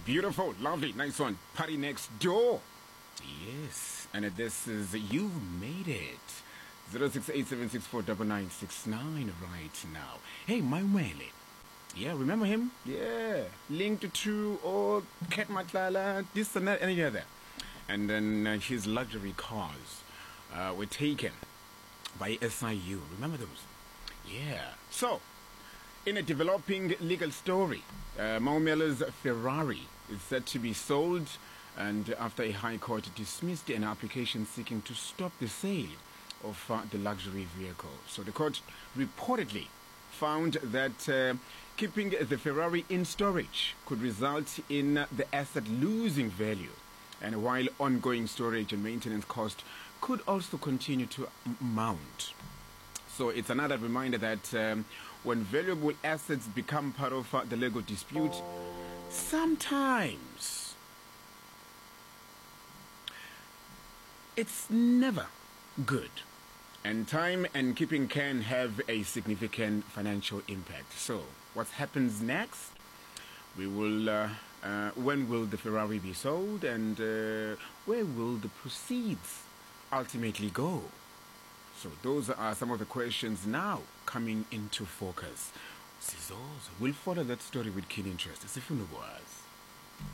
Beautiful, lovely, nice one. Party next door. Yes, and this is You've Made It. 0687649969 right now. Hey, Maimele. Yeah, remember him? Yeah. Linked to or Cat Matlala, this and that, and the other. And then his luxury cars were taken by SIU. Remember those? Yeah. So, in a developing legal story, Maumela's Ferrari is said to be sold, and after a high court dismissed an application seeking to stop the sale of the luxury vehicle. So the court reportedly found that keeping the Ferrari in storage could result in the asset losing value, and while ongoing storage and maintenance cost could also continue to mount. So it's another reminder that when valuable assets become part of the legal dispute, sometimes it's never good. And time and keeping can have a significant financial impact. So what happens next? We will, when will the Ferrari be sold, and where will the proceeds ultimately go? So those are some of the questions now coming into focus. Sizozo, we'll follow that story with keen interest. Sifunubuaz.